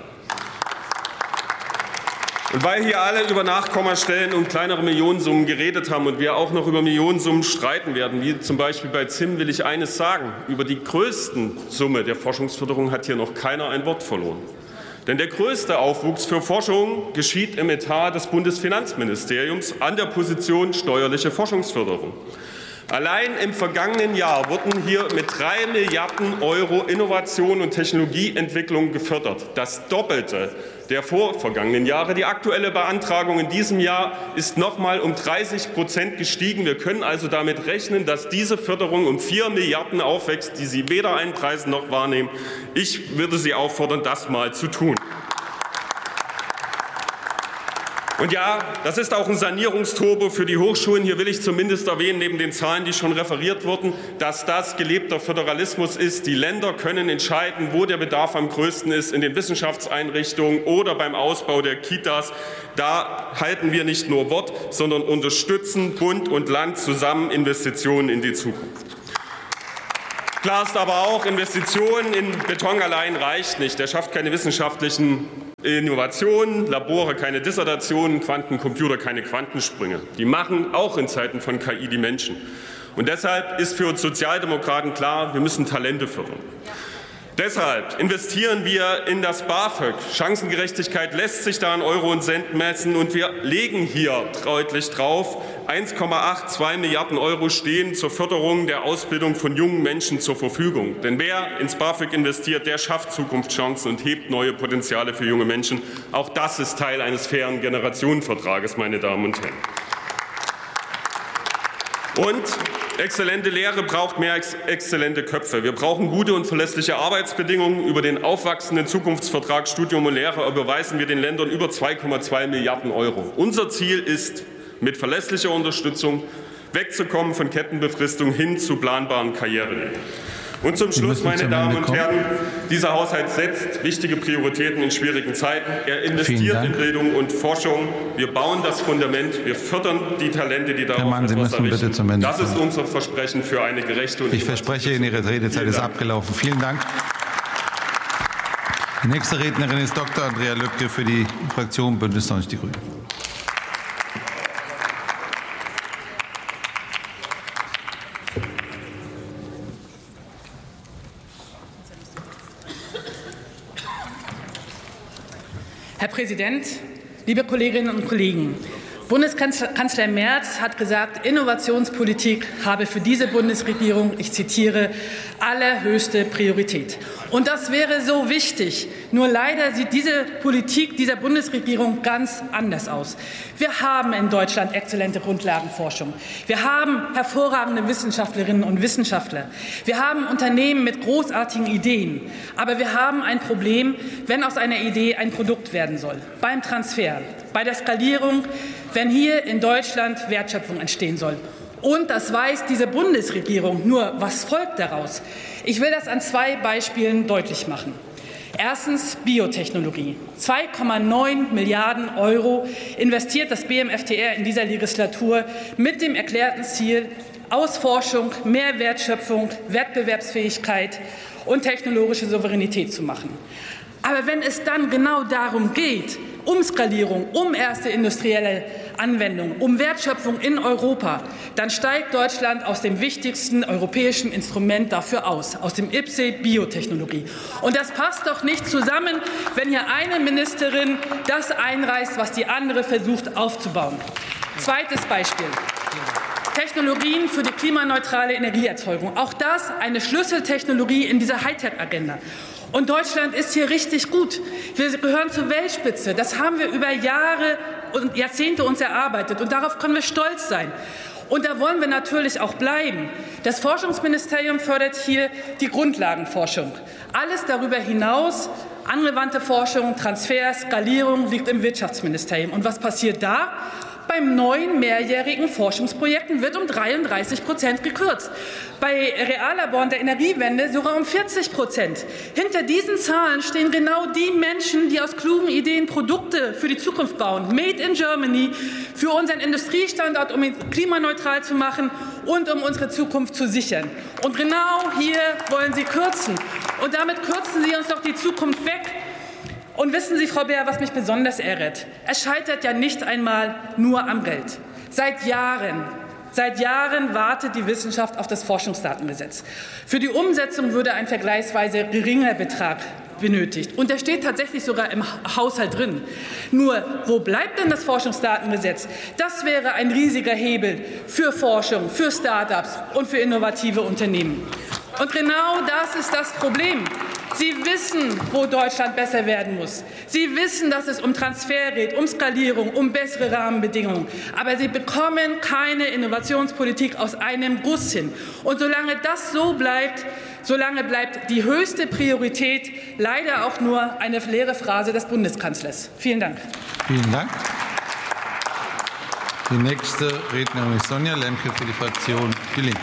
Und weil hier alle über Nachkommastellen und kleinere Millionensummen geredet haben und wir auch noch über Millionensummen streiten werden, wie zum Beispiel bei ZIM, will ich eines sagen: Über die größten Summe der Forschungsförderung hat hier noch keiner ein Wort verloren. Denn der größte Aufwuchs für Forschung geschieht im Etat des Bundesfinanzministeriums an der Position steuerliche Forschungsförderung. Allein im vergangenen Jahr wurden hier mit 3 Milliarden € Innovation und Technologieentwicklung gefördert. Das Doppelte der vorvergangenen Jahre. Die aktuelle Beantragung in diesem Jahr ist noch mal um 30% gestiegen. Wir können also damit rechnen, dass diese Förderung um 4 Milliarden € aufwächst, die Sie weder einpreisen noch wahrnehmen. Ich würde Sie auffordern, das mal zu tun. Und ja, das ist auch ein Sanierungsturbo für die Hochschulen. Hier will ich zumindest erwähnen, neben den Zahlen, die schon referiert wurden, dass das gelebter Föderalismus ist. Die Länder können entscheiden, wo der Bedarf am größten ist, in den Wissenschaftseinrichtungen oder beim Ausbau der Kitas. Da halten wir nicht nur Wort, sondern unterstützen Bund und Land zusammen Investitionen in die Zukunft. Klar ist aber auch, Investitionen in Beton allein reicht nicht. Der schafft keine wissenschaftlichen Innovationen, Labore keine Dissertationen, Quantencomputer keine Quantensprünge. Die machen auch in Zeiten von KI die Menschen. Und deshalb ist für uns Sozialdemokraten klar, wir müssen Talente fördern. Deshalb investieren wir in das BAföG. Chancengerechtigkeit lässt sich da in Euro und Cent messen, und wir legen hier deutlich drauf. 1,82 Milliarden Euro stehen zur Förderung der Ausbildung von jungen Menschen zur Verfügung. Denn wer ins BAföG investiert, der schafft Zukunftschancen und hebt neue Potenziale für junge Menschen. Auch das ist Teil eines fairen Generationenvertrages, meine Damen und Herren. Und exzellente Lehre braucht mehr exzellente Köpfe. Wir brauchen gute und verlässliche Arbeitsbedingungen. Über den aufwachsenden Zukunftsvertrag Studium und Lehre überweisen wir den Ländern über 2,2 Milliarden Euro. Unser Ziel ist, mit verlässlicher Unterstützung wegzukommen von Kettenbefristung hin zu planbaren Karrieren. Und zum Schluss, meine Damen und Herren, dieser Haushalt setzt wichtige Prioritäten in schwierigen Zeiten. Er investiert in Bildung und Forschung. Wir bauen das Fundament. Wir fördern die Talente, die darauf etwas errichten. Das ist unser Versprechen für eine gerechte und... Ich verspreche Ihnen, Ihre Redezeit ist abgelaufen. Vielen Dank. Die nächste Rednerin ist Dr. Andrea Lübke für die Fraktion Bündnis 90 Die Grünen. Herr Präsident, liebe Kolleginnen und Kollegen! Bundeskanzler Merz hat gesagt, Innovationspolitik habe für diese Bundesregierung, ich zitiere, allerhöchste Priorität. Und das wäre so wichtig. Nur leider sieht diese Politik dieser Bundesregierung ganz anders aus. Wir haben in Deutschland exzellente Grundlagenforschung. Wir haben hervorragende Wissenschaftlerinnen und Wissenschaftler. Wir haben Unternehmen mit großartigen Ideen. Aber wir haben ein Problem, wenn aus einer Idee ein Produkt werden soll. Beim Transfer, bei der Skalierung, wenn hier in Deutschland Wertschöpfung entstehen soll. Und das weiß diese Bundesregierung. Nur, was folgt daraus? Ich will das an zwei Beispielen deutlich machen. Erstens Biotechnologie. 2,9 Milliarden Euro investiert das BMFTR in dieser Legislatur mit dem erklärten Ziel, aus Forschung mehr Wertschöpfung, Wettbewerbsfähigkeit und technologische Souveränität zu machen. Aber wenn es dann genau darum geht, um Skalierung, um erste industrielle Anwendungen, um Wertschöpfung in Europa, dann steigt Deutschland aus dem wichtigsten europäischen Instrument dafür aus dem IPCEI Biotechnologie. Und das passt doch nicht zusammen, wenn hier eine Ministerin das einreißt, was die andere versucht aufzubauen. Zweites Beispiel. Technologien für die klimaneutrale Energieerzeugung. Auch das eine Schlüsseltechnologie in dieser Hightech-Agenda. Und Deutschland ist hier richtig gut. Wir gehören zur Weltspitze. Das haben wir über Jahre und Jahrzehnte uns erarbeitet. Und darauf können wir stolz sein. Und da wollen wir natürlich auch bleiben. Das Forschungsministerium fördert hier die Grundlagenforschung. Alles darüber hinaus, angewandte Forschung, Transfer, Skalierung, liegt im Wirtschaftsministerium. Und was passiert da? Beim neuen mehrjährigen Forschungsprojekten wird um 33% gekürzt. Bei Reallaboren der Energiewende sogar um 40%. Hinter diesen Zahlen stehen genau die Menschen, die aus klugen Ideen Produkte für die Zukunft bauen. Made in Germany, für unseren Industriestandort, um ihn klimaneutral zu machen und um unsere Zukunft zu sichern. Und genau hier wollen Sie kürzen. Und damit kürzen Sie uns doch die Zukunft weg. Und wissen Sie, Frau Beer, was mich besonders ärgert? Es scheitert ja nicht einmal nur am Geld. Seit Jahren wartet die Wissenschaft auf das Forschungsdatengesetz. Für die Umsetzung würde ein vergleichsweise geringer Betrag benötigt. Und der steht tatsächlich sogar im Haushalt drin. Nur, wo bleibt denn das Forschungsdatengesetz? Das wäre ein riesiger Hebel für Forschung, für Start-ups und für innovative Unternehmen. Und genau das ist das Problem. Sie wissen, wo Deutschland besser werden muss. Sie wissen, dass es um Transfer geht, um Skalierung, um bessere Rahmenbedingungen. Aber Sie bekommen keine Innovationspolitik aus einem Guss hin. Und solange das so bleibt, solange bleibt die höchste Priorität leider auch nur eine leere Phrase des Bundeskanzlers. Vielen Dank. Vielen Dank. Die nächste Rednerin ist Sonja Lemke für die Fraktion Die Linke.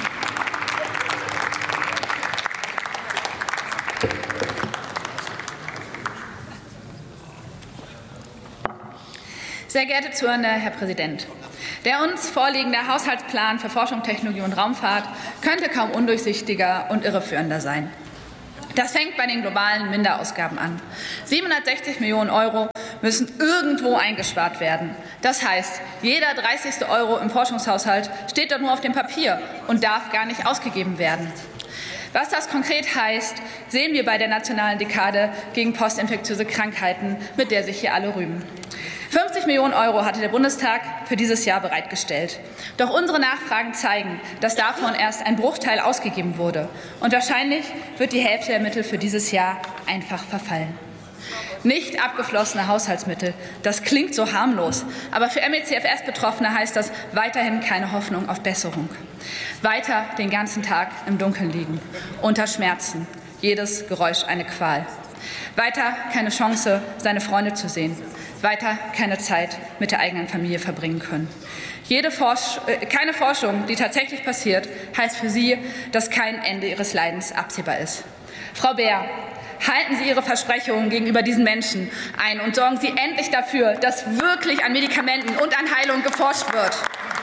Sehr geehrte Zuhörende, Herr Präsident! Der uns vorliegende Haushaltsplan für Forschung, Technologie und Raumfahrt könnte kaum undurchsichtiger und irreführender sein. Das fängt bei den globalen Minderausgaben an. 760 Millionen Euro müssen irgendwo eingespart werden. Das heißt, jeder 30. Euro im Forschungshaushalt steht dort nur auf dem Papier und darf gar nicht ausgegeben werden. Was das konkret heißt, sehen wir bei der nationalen Dekade gegen postinfektiöse Krankheiten, mit der sich hier alle rühmen. 50 Millionen Euro hatte der Bundestag für dieses Jahr bereitgestellt. Doch unsere Nachfragen zeigen, dass davon erst ein Bruchteil ausgegeben wurde. Und wahrscheinlich wird die Hälfte der Mittel für dieses Jahr einfach verfallen. Nicht abgeflossene Haushaltsmittel, das klingt so harmlos. Aber für MECFS-Betroffene heißt das weiterhin keine Hoffnung auf Besserung. Weiter den ganzen Tag im Dunkeln liegen, unter Schmerzen, jedes Geräusch eine Qual. Weiter keine Chance, seine Freunde zu sehen. Weiter keine Zeit mit der eigenen Familie verbringen können. Keine Forschung, die tatsächlich passiert, heißt für Sie, dass kein Ende Ihres Leidens absehbar ist. Frau Beer, halten Sie Ihre Versprechungen gegenüber diesen Menschen ein und sorgen Sie endlich dafür, dass wirklich an Medikamenten und an Heilung geforscht wird.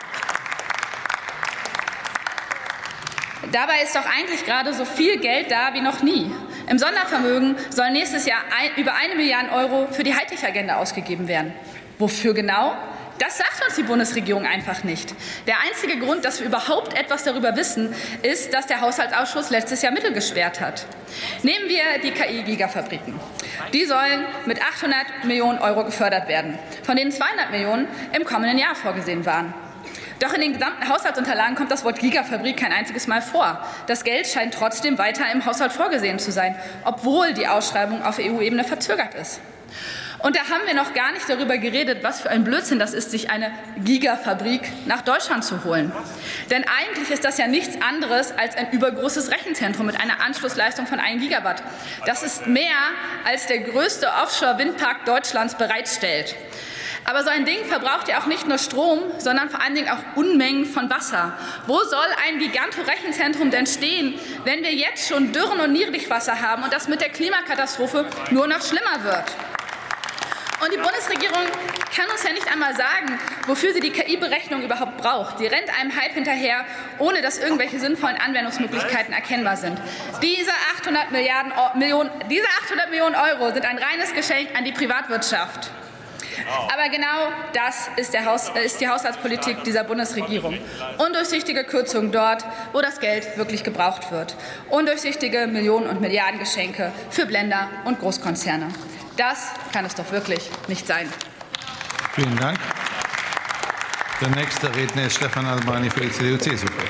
Dabei ist doch eigentlich gerade so viel Geld da wie noch nie. Im Sondervermögen sollen nächstes Jahr über 1 Milliarde Euro für die Hightech-Agenda ausgegeben werden. Wofür genau? Das sagt uns die Bundesregierung einfach nicht. Der einzige Grund, dass wir überhaupt etwas darüber wissen, ist, dass der Haushaltsausschuss letztes Jahr Mittel gesperrt hat. Nehmen wir die KI-Gigafabriken. Die sollen mit 800 Millionen Euro gefördert werden, von denen 200 Millionen im kommenden Jahr vorgesehen waren. Doch in den gesamten Haushaltsunterlagen kommt das Wort Gigafabrik kein einziges Mal vor. Das Geld scheint trotzdem weiter im Haushalt vorgesehen zu sein, obwohl die Ausschreibung auf EU-Ebene verzögert ist. Und da haben wir noch gar nicht darüber geredet, was für ein Blödsinn das ist, sich eine Gigafabrik nach Deutschland zu holen. Denn eigentlich ist das ja nichts anderes als ein übergroßes Rechenzentrum mit einer Anschlussleistung von 1 Gigawatt. Das ist mehr, als der größte Offshore-Windpark Deutschlands bereitstellt. Aber so ein Ding verbraucht ja auch nicht nur Strom, sondern vor allen Dingen auch Unmengen von Wasser. Wo soll ein Giganto-Rechenzentrum denn stehen, wenn wir jetzt schon Dürren und Niedrigwasser haben und das mit der Klimakatastrophe nur noch schlimmer wird? Und die Bundesregierung kann uns ja nicht einmal sagen, wofür sie die KI-Berechnung überhaupt braucht. Die rennt einem Hype hinterher, ohne dass irgendwelche sinnvollen Anwendungsmöglichkeiten erkennbar sind. Diese 800 Millionen Euro sind ein reines Geschenk an die Privatwirtschaft. Aber genau das ist die Haushaltspolitik dieser Bundesregierung. Undurchsichtige Kürzungen dort, wo das Geld wirklich gebraucht wird. Undurchsichtige Millionen- und Milliardengeschenke für Blender und Großkonzerne. Das kann es doch wirklich nicht sein. Vielen Dank. Der nächste Redner ist Stefan Albani für die CDU-CSU-Fraktion.